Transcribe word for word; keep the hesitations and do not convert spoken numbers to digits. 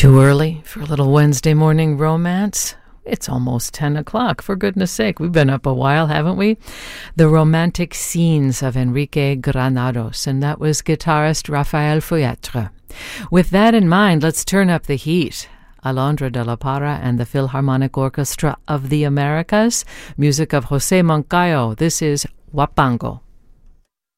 Too early for a little Wednesday morning romance? It's almost ten o'clock, for goodness sake. We've been up a while, haven't we? The Romantic Scenes of Enrique Granados, and that was guitarist Rafael Feuetre. With that in mind, let's turn up the heat. Alondra de la Parra and the Philharmonic Orchestra of the Americas, music of Jose Moncayo. This is Huapango.